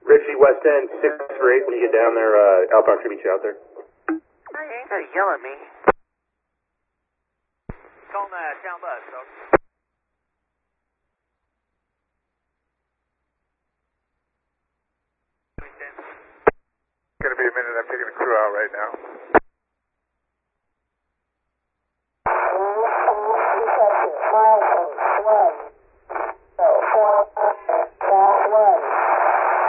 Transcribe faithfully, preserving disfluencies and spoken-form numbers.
Richie, West End, six for eight when you get down there, uh, outbound should meet you out there. I ain't gonna yell at me. Call the town bus, dog. Gonna be a minute, I'm taking the crew out right now.